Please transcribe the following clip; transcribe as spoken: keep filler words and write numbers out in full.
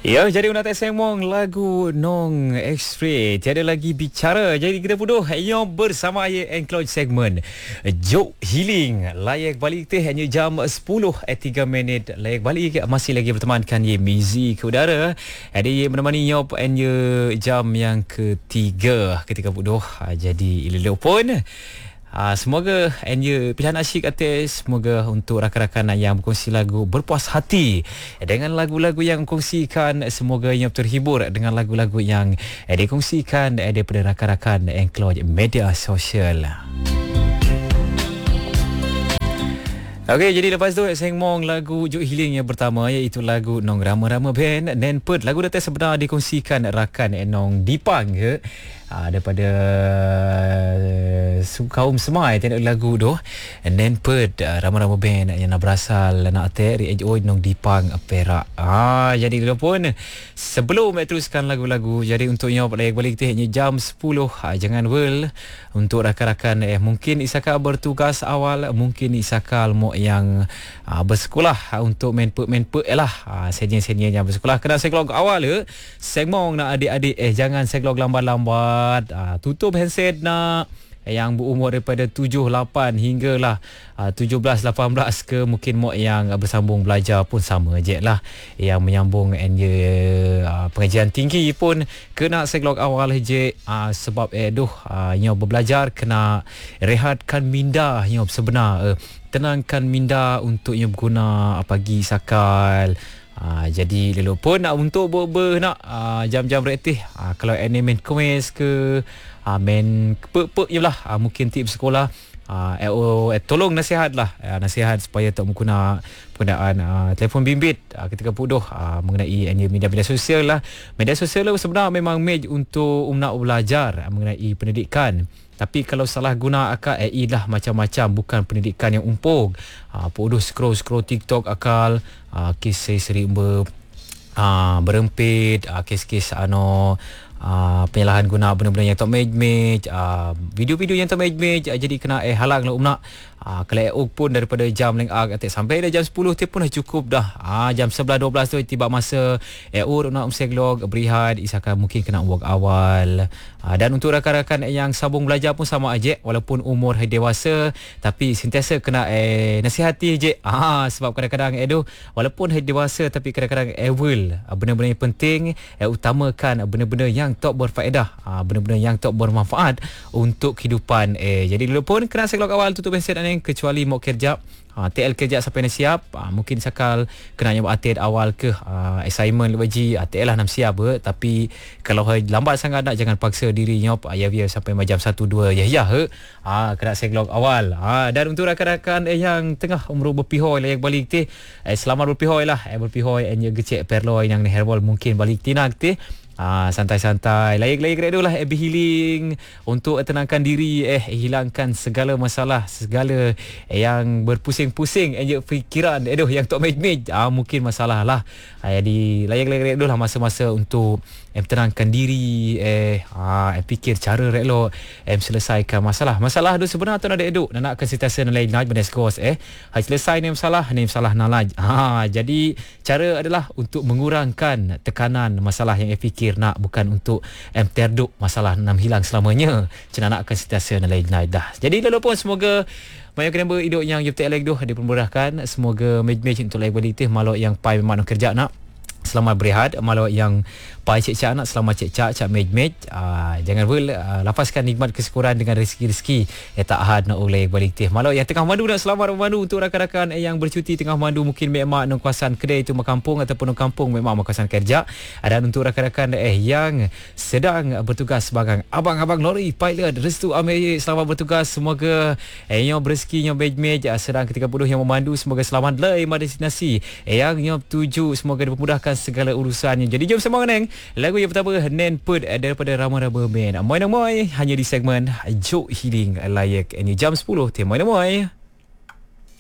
Ya, jadi una tak semong lagu Nong X-Ray. Tiada lagi bicara. Jadi kita puduh yang bersama saya Enclose segmen Joke Healing. Layak balik teh hanya jam sepuluh tiga minit. Layak balik masih lagi bertemankan ye Mizi ke udara. Ada ye menemani nyop hanya jam yang ketiga ketika puduh. Jadi ililuk pun Uh, semoga anda pilihan asyik atas. Semoga untuk rakan-rakan yang berkongsi lagu berpuas hati dengan lagu-lagu yang kongsikan. Semoga yang terhibur dengan lagu-lagu yang uh, dikongsikan daripada rakan-rakan Enclose media sosial. Okey, jadi lepas tu sengmong lagu Joke Healing yang pertama, iaitu lagu Nong Rama-Rama Band Nenpet. Lagu datang sebenar dikongsikan rakan Nong Dipang ke uh, daripada uh, kaum Semai tengok lagu tu Nenpet uh, Rama-Rama Band yang nak berasal nak atek Rio Nong Dipang Perak. Ah, jadi dulu pun sebelum nak teruskan lagu-lagu, jadi untuk nyop layak balik teh jam sepuluh. uh, jangan wel untuk rakan-rakan eh mungkin isakal bertugas awal, mungkin isakal mau yang uh, bersekolah uh, untuk menpek-menpek lah uh, senior-senior yang bersekolah kena seklog awal ke segmong nak adik-adik eh jangan seklog lambat-lambat. uh, tutup handset nak yang berumur daripada tujuh, lapan hinggalah uh, tujuh belas, lapan belas ke mungkin mau yang uh, bersambung belajar pun sama je lah. Yang menyambung and uh, pengajian tinggi pun kena seklog awal je uh, sebab eh duh uh, yang berbelajar kena rehatkan minda yang sebenar uh, tenangkan minda untuk yang berguna pagi sakal. Uh, jadi lelu pun nak untuk ber nak uh, jam-jam reaktif uh, kalau anime komes ke uh, main pek-pek je lah uh, mungkin tips sekolah uh, eh, oh, eh, tolong nasihat lah uh, nasihat supaya tak menggunakan penggunaan uh, telefon bimbit uh, ketika puduh uh, mengenai uh, media-media sosial lah. Media sosial lah sebenarnya memang made untuk nak belajar uh, mengenai pendidikan. Tapi kalau salah guna akal eh lah macam-macam, bukan pendidikan yang umpuk. Ah, podoh scroll-scroll TikTok akal, ah, kes sering ber ah, berempit, ah, kes-kes ano ah, penyalahan guna benda-benda yang tak mage-mage, ah, video-video yang tak mage-mage, ah, jadi kena eh halang lah umnak. Ah, kalau eh pun daripada jam leng ag atik sampai dah jam sepuluh tu pun dah cukup dah. Ah, jam sebelas dua belas tu tiba masa eh ur nak umseglog berihat isakan mungkin kena work awal. Ah, dan untuk rakan-rakan yang sambung belajar pun sama aja walaupun umur dewasa tapi sentiasa kena eh nasihati je. Ah, sebab kadang-kadang eh tu walaupun dewasa tapi kadang-kadang eh will ah, benda-benda yang penting eh utamakan benda-benda yang tak berfaedah, ah, benda-benda yang tak bermanfaat untuk kehidupan eh. Jadi dulu pun kena seglog awal tutup handset kecuali mau kerja ha, T L kerja sampai nak siap ha, mungkin sakal kena yang attend awal ke ha, assignment lebaji ha, T L lah nak siap ke. Tapi kalau lambat sangat nak jangan paksa diri nyop ya biar sampai jam satu dua ya ya ke ha, kena seglog awal ha. Dan untuk rakan-rakan eh, yang tengah umur berpihoi layak balik teh eh, selamat berpihoi lah eh, berpihoi and gecek perloi yang herbal mungkin balik tinak teh. Ah, santai-santai layak-layak redo lah eh, healing untuk tenangkan diri eh hilangkan segala masalah segala eh, yang berpusing-pusing eh fikiran eh yang tak mej-mej ah, mungkin masalah lah ah, jadi layak-layak redo lah masa-masa untuk em tenangkan diri eh ah, em fikir cara relo em selesaikan masalah masalah tu sebenarnya tu ada eduk nak akan sentiasa nilai naik benes kos eh hai selesai ni masalah ni masalah nalaj ah, jadi cara adalah untuk mengurangkan tekanan masalah yang em fikir nak bukan untuk em terduk masalah nam hilang selamanya. Cina nak akan sentiasa nilai naik dah. Jadi lalu pun semoga banyak kena hidup yang you tak lagi doh dipermudahkan. Semoga mej-mej untuk lain kualiti malu yang pai memang nak kerja nak selamat berehat, malu yang pai cek-cek nak selamat cek-cek cak mej-mej. Uh, jangan wel uh, lapaskan nikmat kesyukuran dengan rezeki-rezeki yang tak had nak oleh kualiti. Malu yang tengah mandu nak selamat memandu untuk rakan-rakan yang bercuti tengah mandu mungkin memang nak kawasan kedai itu makampung ataupun nak kampung memang kawasan kerja. Dan untuk rakan-rakan eh yang sedang bertugas sebagai abang-abang lori pilot restu amir selamat bertugas. Semoga eh yang berezeki yang mej-mej uh, sedang ketika bodoh yang memandu semoga selamat lai destinasi eh, yang yang tuju semoga dipermudahkan segala urusannya. Jadi jom semua neng lagu yang pertama Nenpet daripada Rama-Rama Band. Moi-moi hanya di segmen Joke Healing layak ini jam sepuluh. Moi-moi.